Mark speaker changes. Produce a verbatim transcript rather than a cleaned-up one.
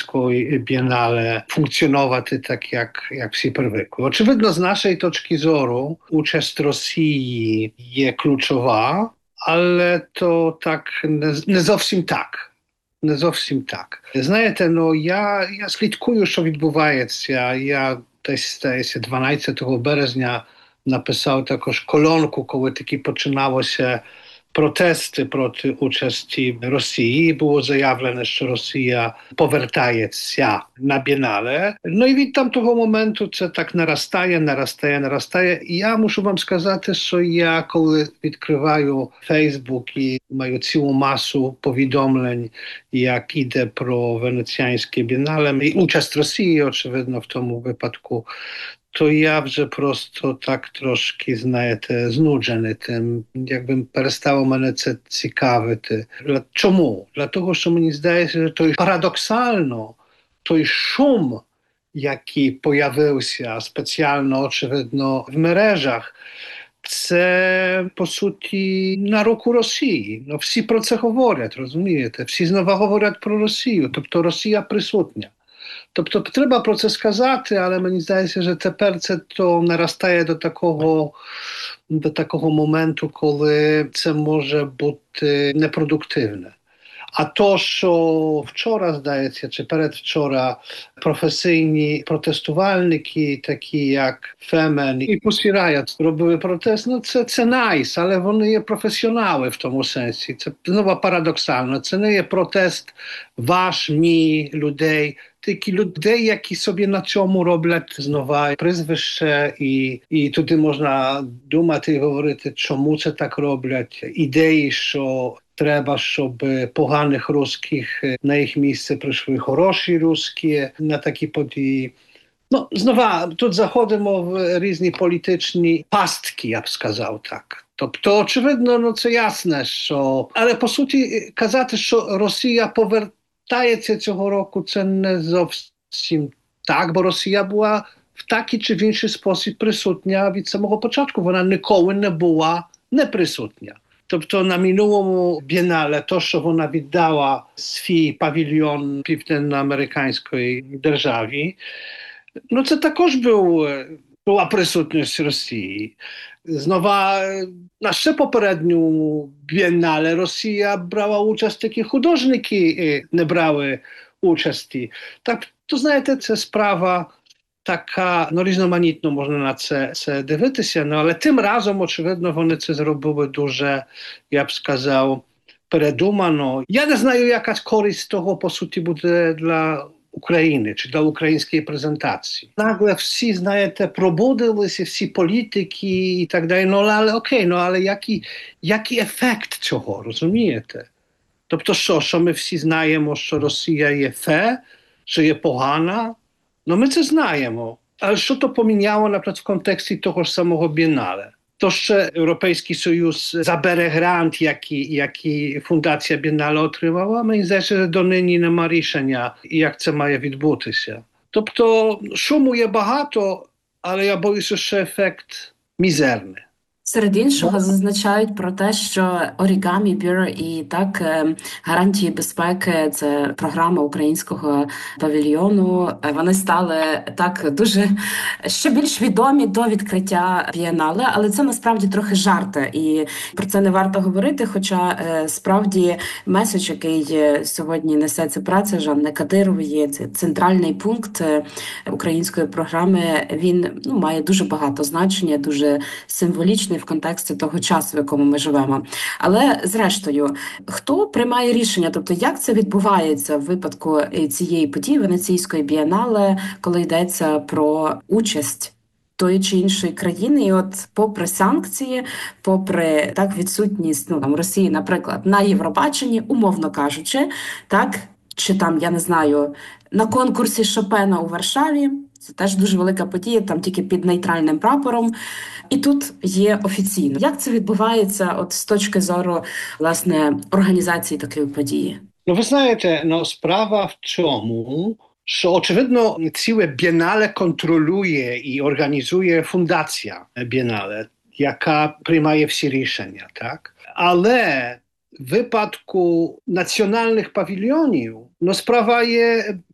Speaker 1: Weneckiej Biennale funkcjonować tak, jak, jak всі привикли. Очевидно, з нашої точки зору, участь Росії є ключова, але то так не, не зовсім так. Не зовсім так. Знаєте, ну я, я слідкую, що відбувається. Я десь, десь дванадцятого березня написав також колонку, коли таки починалося протести проти участі Росії. Було заявлено, що Росія повертається на Бієнале. Ну і від там того моменту це так наростає, наростає, наростає. І я мушу вам сказати, що я коли відкриваю Фейсбук і маю цілу масу повідомлень, як іде про Венеціанське Бієнале, і участь Росії, очевидно, в тому випадку, то я вже просто так трошки, знаєте, знуджений тим, якби перестало мене це цікавити. Чому? Для того, що мені здається, що той парадоксально, той шум, який появився спеціально, очевидно, в мережах, це, по суті, на руку Росії. Ну, всі про це говорять, розумієте? Всі знову говорять про Росію, тобто Росія присутня. Тобто треба про це сказати, але мені здається, що тепер це то наростає до такого, до такого моменту, коли це може бути непродуктивне. А то, що вчора, здається, чи передвчора професійні протестувальники, такі як Фемен і Pussy Riot, робили протест, ну це, це найс, але вони є професіонали в тому сенсі. Це знову парадоксально. Це не є протест ваш, мій, людей, тільки людей, які собі на цьому роблять знову прізвище, і, і туди можна думати і говорити, чому це так роблять. Ідеї, що треба, щоб поганих русських на їх місце прийшли хороші русські на такі події. Ну, знову, тут заходимо в різні політичні пастки, я б сказав так. Тобто, очевидно, ну це ясне, що... Але, по суті, казати, що Росія повертається цього року, це не зовсім так, бо Росія була в такий чи в інший спосіб присутня від самого початку. Вона ніколи не була неприсутня. Тобто на минулому Бієнале то, що вона віддала свій павільйон південноамериканської державі, ну це також був, була присутність Росії. Знову на ще попередньому Бієнале Росія брала участь, такі художники не брали участі. Так, то знаєте, це справа така, ну, різноманітно можна на це, це дивитися, ну, але тим разом, очевидно, вони це зробили дуже, я б сказав, передумано. Я не знаю, яка користь того, по суті, буде для України чи для української презентації. Наgle всі, знаєте, пробудилися, всі політики і так далі, ну, але окей, ну, але який, який ефект цього, розумієте? Тобто що, що ми всі знаємо, що Росія є фе, що є погана, ну, ми це знаємо. Але що то поміняло, наприклад, в контексті того ж самого Бієнале? То, що Європейський Союз забере грант, який, який Фундація Бієнале отримала, мені здається, що до нині нема рішення, як це має відбутися. Тобто, шуму є багато, але я боюся, що ефект мізерний.
Speaker 2: Серед іншого зазначають про те, що Origami Bureau і так гарантії безпеки, це програма українського павільйону, вони стали так дуже ще більш відомі до відкриття Бієнале, але це насправді трохи жарти, і про це не варто говорити, хоча справді меседж, який сьогодні несе ця праця Жанни Кадирової, це центральний пункт української програми, він ну, має дуже багато значення, дуже символічний в контексті того часу, в якому ми живемо. Але, зрештою, хто приймає рішення? Тобто, як це відбувається в випадку цієї події Венеційської бієнале, коли йдеться про участь тої чи іншої країни? І от попри санкції, попри так відсутність ну, там, Росії, наприклад, на Євробаченні, умовно кажучи, так, чи там, я не знаю, на конкурсі Шопена у Варшаві, це теж дуже велика подія, там тільки під нейтральним прапором. І тут є офіційно. Як це відбувається от з точки зору, власне, організації такої події?
Speaker 1: Ну, ви знаєте, ну, справа в чому, що, очевидно, ціле Бієнале контролює і організує Фундація Бієнале, яка приймає всі рішення, так? Але в випадку національних павільйонів, ну, справа є